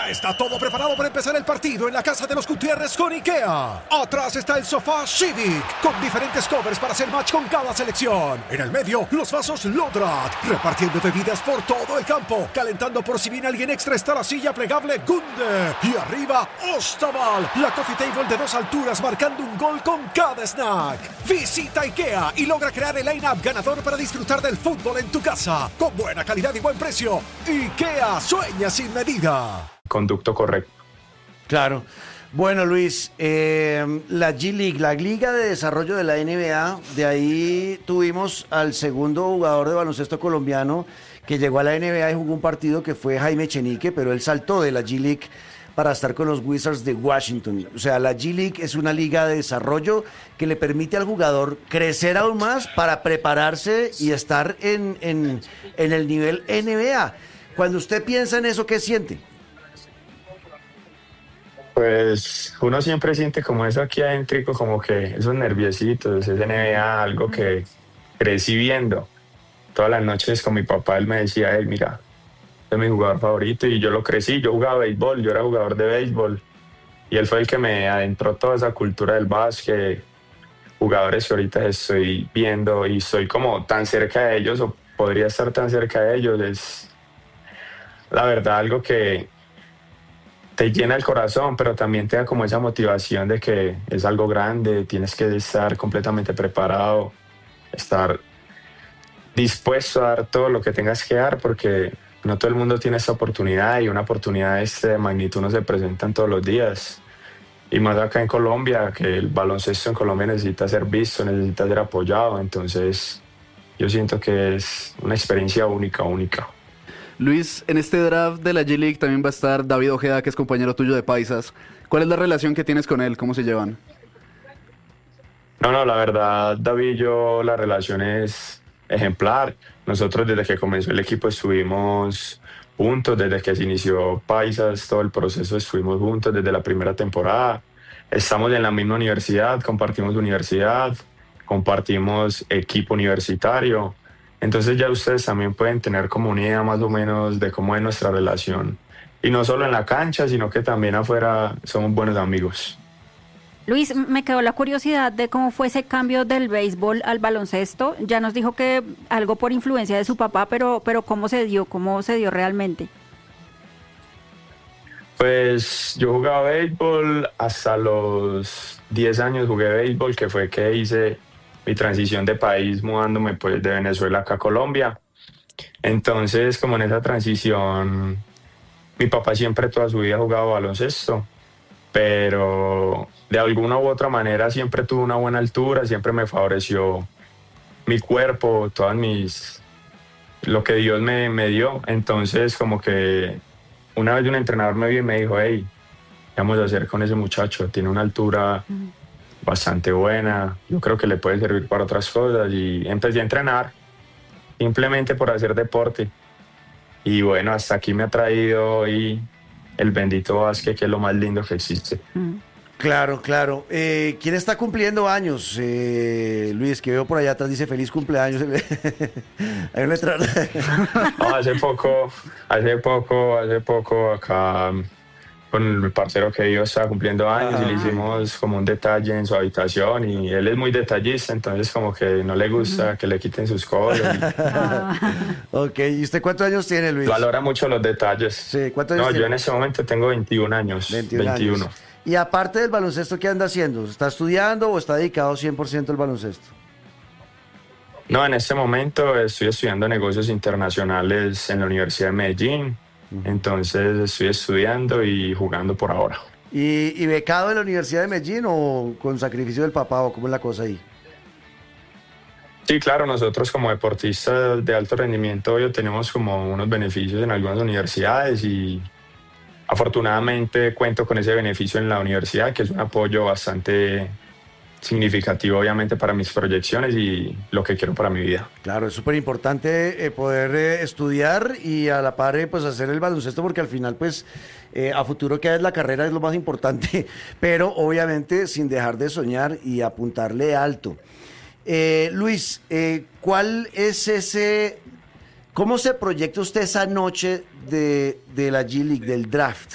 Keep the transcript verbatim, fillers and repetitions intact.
Ya está todo preparado para empezar el partido en la casa de los Gutiérrez con IKEA. Atrás está el sofá Civic, con diferentes covers para hacer match con cada selección. En el medio, los vasos Lodrat, repartiendo bebidas por todo el campo. Calentando por si viene alguien extra está la silla plegable Gunde. Y arriba, Ostaval, la coffee table de dos alturas marcando un gol con cada snack. Visita IKEA y logra crear el line-up ganador para disfrutar del fútbol en tu casa. Con buena calidad y buen precio. IKEA, sueña sin medida. Conducto correcto. Claro. Bueno, Luis, eh, la G-League, la Liga de Desarrollo de la N B A, de ahí tuvimos al segundo jugador de baloncesto colombiano que llegó a la N B A y jugó un partido que fue Jaime Echenique, pero él saltó de la G-League para estar con los Wizards de Washington. O sea, la G-League es una liga de desarrollo que le permite al jugador crecer aún más para prepararse y estar en, en, en el nivel N B A. Cuando usted piensa en eso, ¿qué siente? Pues uno siempre siente como eso aquí adentro, como que esos nerviositos, ese N B A, algo que crecí viendo. Todas las noches con mi papá, él me decía, hey, mira, es mi jugador favorito, y yo lo crecí, yo jugaba béisbol, yo era jugador de béisbol, y él fue el que me adentró toda esa cultura del básquet, jugadores que ahorita estoy viendo y soy como tan cerca de ellos, o podría estar tan cerca de ellos, es la verdad algo que te llena el corazón, pero también te da como esa motivación de que es algo grande, tienes que estar completamente preparado, estar dispuesto a dar todo lo que tengas que dar, porque no todo el mundo tiene esta oportunidad, y una oportunidad de esta magnitud no se presentan todos los días. Y más acá en Colombia, que el baloncesto en Colombia necesita ser visto, necesita ser apoyado, entonces yo siento que es una experiencia única, única. Luis, en este draft de la G-League también va a estar David Ojeda, que es compañero tuyo de Paisas. ¿Cuál es la relación que tienes con él? ¿Cómo se llevan? No, no, la verdad, David y yo, la relación es ejemplar. Nosotros desde que comenzó el equipo estuvimos juntos, desde que se inició Paisas, todo el proceso estuvimos juntos desde la primera temporada. Estamos en la misma universidad, compartimos universidad, compartimos equipo universitario. Entonces ya ustedes también pueden tener como una idea más o menos de cómo es nuestra relación. Y no solo en la cancha, sino que también afuera somos buenos amigos. Luis, me quedó la curiosidad de cómo fue ese cambio del béisbol al baloncesto. Ya nos dijo que algo por influencia de su papá, pero, pero ¿cómo se dio? ¿Cómo se dio realmente? Pues yo jugaba béisbol hasta los diez años, jugué béisbol, que fue que hice mi transición de país mudándome pues de Venezuela acá a Colombia. Entonces, como en esa transición, mi papá siempre toda su vida ha jugado baloncesto, pero de alguna u otra manera siempre tuvo una buena altura, siempre me favoreció mi cuerpo, todas mis, lo que Dios me, me dio. Entonces, como que una vez un entrenador me vio y me dijo, hey, ¿qué vamos a hacer con ese muchacho? Tiene una altura bastante buena, yo creo que le puede servir para otras cosas, y empecé a entrenar simplemente por hacer deporte, y bueno, hasta aquí me ha traído hoy el bendito básquet, que es lo más lindo que existe. Claro, claro. Eh, ¿Quién está cumpliendo años? Eh, Luis, que veo por allá atrás, dice feliz cumpleaños. Hay una letra. No, hace poco, hace poco, hace poco acá con el parcero que yo estaba cumpliendo años, y le hicimos como un detalle en su habitación, y él es muy detallista, entonces como que no le gusta que le quiten sus cosas. Y... Ok, ¿y usted cuántos años tiene, Luis? Valora mucho los detalles. Sí, ¿cuántos años No, tiene? yo en ese momento tengo veintiún años. veintiún veintiuno. años. Y aparte del baloncesto, ¿qué anda haciendo? ¿Está estudiando o está dedicado cien por ciento al baloncesto? No, en este momento estoy estudiando negocios internacionales en la Universidad de Medellín. Entonces estoy estudiando y jugando por ahora. ¿Y, y becado en la Universidad de Medellín o con sacrificio del papá, o cómo es la cosa ahí? Sí, claro, nosotros como deportistas de alto rendimiento hoy tenemos como unos beneficios en algunas universidades, y afortunadamente cuento con ese beneficio en la universidad, que es un apoyo bastante significativo obviamente para mis proyecciones y lo que quiero para mi vida. Claro, es súper importante eh, poder eh, estudiar y a la par eh, pues hacer el baloncesto, porque al final pues eh, a futuro que es la carrera es lo más importante, pero obviamente sin dejar de soñar y apuntarle alto. Eh, Luis, eh, ¿cuál es ese, cómo se proyecta usted esa noche de, de la G-League, del draft?